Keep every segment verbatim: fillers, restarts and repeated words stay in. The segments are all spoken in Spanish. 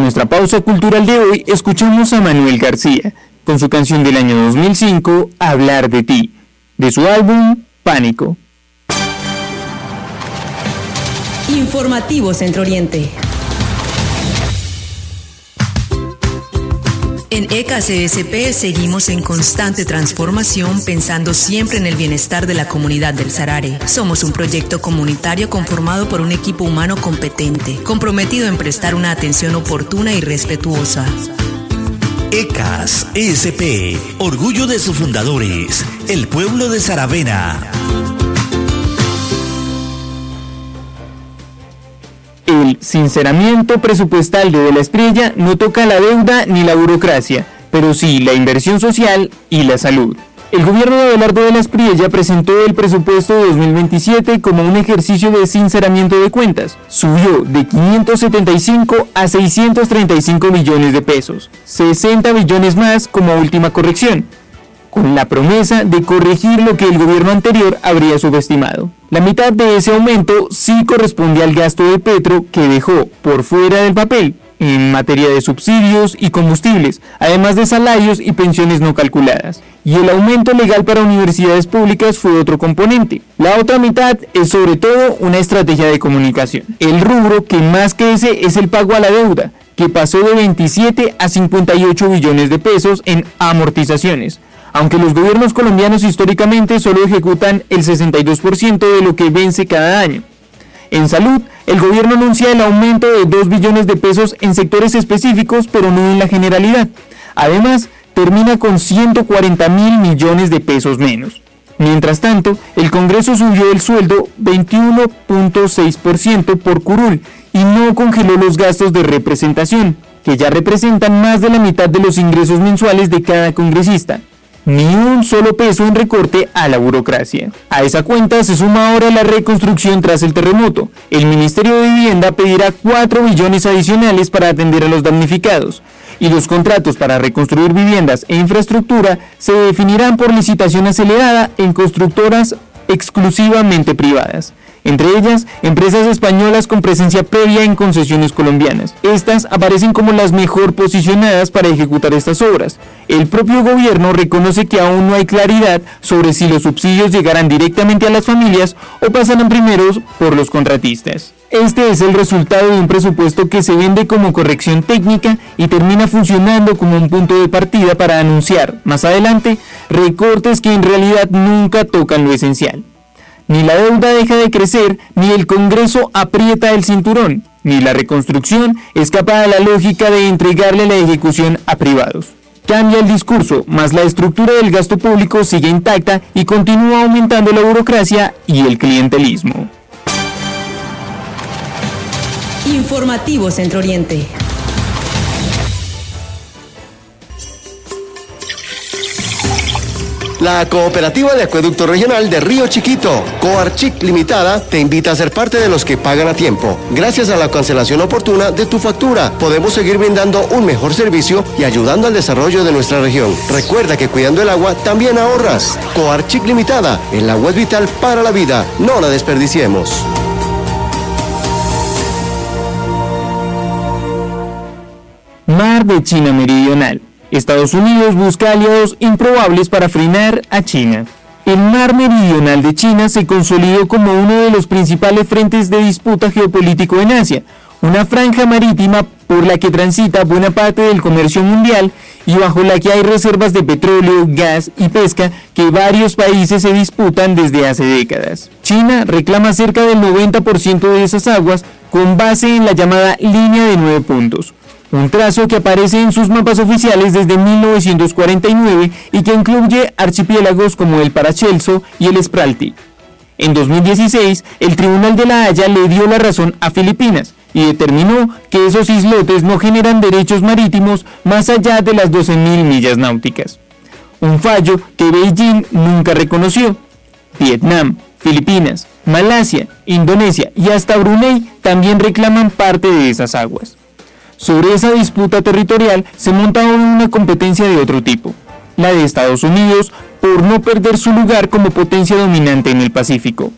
nuestra pausa cultural de hoy, escuchamos a Manuel García, con su canción del año dos mil cinco, Hablar de ti, de su álbum Pánico. Informativo Centro Oriente. En E K C S P seguimos en constante transformación, pensando siempre en el bienestar de la comunidad del Sarare. Somos un proyecto comunitario conformado por un equipo humano competente, comprometido en prestar una atención oportuna y respetuosa. E C A S S P, orgullo de sus fundadores, el pueblo de Saravena. El sinceramiento presupuestal de De la Espriella no toca la deuda ni la burocracia, pero sí la inversión social y la salud. El gobierno de Abelardo de la Espriella presentó el presupuesto de dos mil veintisiete como un ejercicio de sinceramiento de cuentas. Subió de quinientos setenta y cinco a seiscientos treinta y cinco millones de pesos, sesenta billones más como última corrección, con la promesa de corregir lo que el gobierno anterior habría subestimado. La mitad de ese aumento sí corresponde al gasto de Petro, que dejó por fuera del papel en materia de subsidios y combustibles, además de salarios y pensiones no calculadas. Y el aumento legal para universidades públicas fue otro componente. La otra mitad es sobre todo una estrategia de comunicación. El rubro que más crece es el pago a la deuda, que pasó de veintisiete a cincuenta y ocho billones de pesos en amortizaciones, aunque los gobiernos colombianos históricamente solo ejecutan el sesenta y dos por ciento de lo que vence cada año. En salud, el gobierno anuncia el aumento de dos billones de pesos en sectores específicos, pero no en la generalidad. Además, termina con ciento cuarenta mil millones de pesos menos. Mientras tanto, el Congreso subió el sueldo veintiuno punto seis por ciento por curul y no congeló los gastos de representación, que ya representan más de la mitad de los ingresos mensuales de cada congresista. Ni un solo peso en recorte a la burocracia. A esa cuenta se suma ahora la reconstrucción tras el terremoto. El Ministerio de Vivienda pedirá cuatro billones adicionales para atender a los damnificados, y los contratos para reconstruir viviendas e infraestructura se definirán por licitación acelerada en constructoras exclusivamente privadas, entre ellas empresas españolas con presencia previa en concesiones colombianas. Estas aparecen como las mejor posicionadas para ejecutar estas obras. El propio gobierno reconoce que aún no hay claridad sobre si los subsidios llegarán directamente a las familias o pasarán primero por los contratistas. Este es el resultado de un presupuesto que se vende como corrección técnica y termina funcionando como un punto de partida para anunciar, más adelante, recortes que en realidad nunca tocan lo esencial. Ni la deuda deja de crecer, ni el Congreso aprieta el cinturón, ni la reconstrucción escapa a la lógica de entregarle la ejecución a privados. Cambia el discurso, mas la estructura del gasto público sigue intacta y continúa aumentando la burocracia y el clientelismo. Informativo Centro Oriente. La Cooperativa de Acueducto Regional de Río Chiquito, Coarchic Limitada, te invita a ser parte de los que pagan a tiempo. Gracias a la cancelación oportuna de tu factura, podemos seguir brindando un mejor servicio y ayudando al desarrollo de nuestra región. Recuerda que cuidando el agua también ahorras. Coarchic Limitada, el agua es vital para la vida, no la desperdiciemos. Mar de China Meridional. Estados Unidos busca aliados improbables para frenar a China. El mar meridional de China se consolidó como uno de los principales frentes de disputa geopolítico en Asia, una franja marítima por la que transita buena parte del comercio mundial y bajo la que hay reservas de petróleo, gas y pesca que varios países se disputan desde hace décadas. China reclama cerca del noventa por ciento de esas aguas con base en la llamada línea de nueve puntos. Un trazo que aparece en sus mapas oficiales desde mil novecientos cuarenta y nueve y que incluye archipiélagos como el Paracelso y el Spralty. En dos mil dieciséis, el Tribunal de la Haya le dio la razón a Filipinas y determinó que esos islotes no generan derechos marítimos más allá de las doce mil millas náuticas. Un fallo que Beijing nunca reconoció. Vietnam, Filipinas, Malasia, Indonesia y hasta Brunei también reclaman parte de esas aguas. Sobre esa disputa territorial se monta ahora una competencia de otro tipo, la de Estados Unidos por no perder su lugar como potencia dominante en el Pacífico.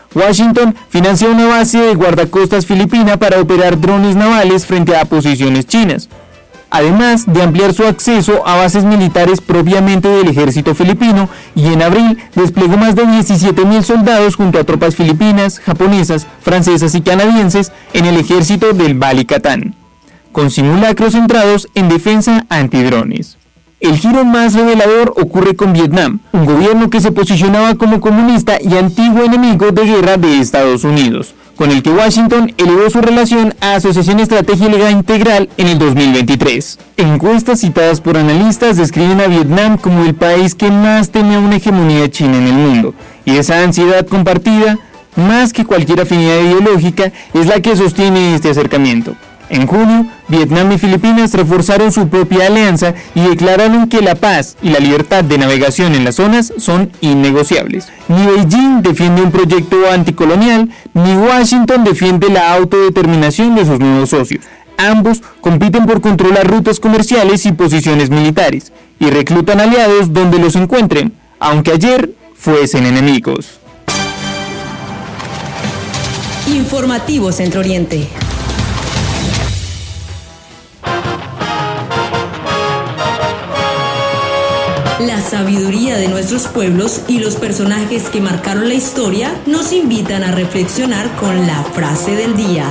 Washington financia una base de guardacostas filipina para operar drones navales frente a posiciones chinas, además de ampliar su acceso a bases militares propiamente del ejército filipino, y en abril desplegó más de diecisiete mil soldados junto a tropas filipinas, japonesas, francesas y canadienses en el ejército del Balikatan, con simulacros centrados en defensa antidrones. El giro más revelador ocurre con Vietnam, un gobierno que se posicionaba como comunista y antiguo enemigo de guerra de Estados Unidos, con el que Washington elevó su relación a Asociación Estratégica Integral en el dos mil veintitrés. Encuestas citadas por analistas describen a Vietnam como el país que más teme a una hegemonía china en el mundo, y esa ansiedad compartida, más que cualquier afinidad ideológica, es la que sostiene este acercamiento. En junio, Vietnam y Filipinas reforzaron su propia alianza y declararon que la paz y la libertad de navegación en las zonas son innegociables. Ni Beijing defiende un proyecto anticolonial, ni Washington defiende la autodeterminación de sus nuevos socios. Ambos compiten por controlar rutas comerciales y posiciones militares, y reclutan aliados donde los encuentren, aunque ayer fuesen enemigos. Informativo Centro Oriente. La sabiduría de nuestros pueblos y los personajes que marcaron la historia nos invitan a reflexionar con la frase del día.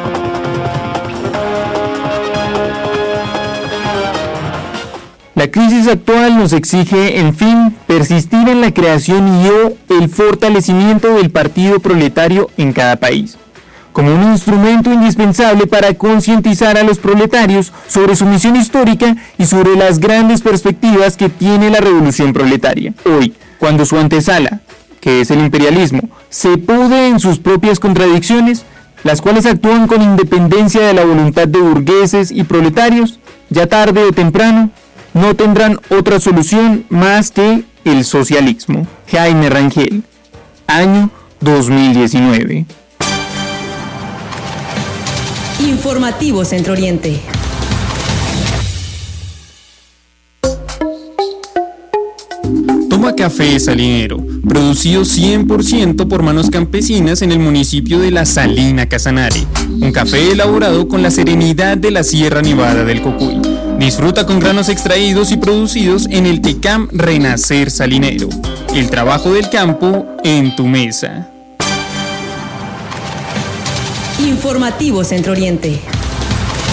La crisis actual nos exige, en fin, persistir en la creación y o el fortalecimiento del partido proletario en cada país, como un instrumento indispensable para concientizar a los proletarios sobre su misión histórica y sobre las grandes perspectivas que tiene la revolución proletaria. Hoy, cuando su antesala, que es el imperialismo, se pude en sus propias contradicciones, las cuales actúan con independencia de la voluntad de burgueses y proletarios, ya tarde o temprano, no tendrán otra solución más que el socialismo. Jaime Rangel, año dos mil diecinueve. Informativo Centro Oriente. Toma Café Salinero, producido cien por ciento por manos campesinas en el municipio de La Salina, Casanare. Un café elaborado con la serenidad de la Sierra Nevada del Cocuy. Disfruta con granos extraídos y producidos en el Tecam Renacer Salinero. El trabajo del campo en tu mesa. Informativo Centro Oriente.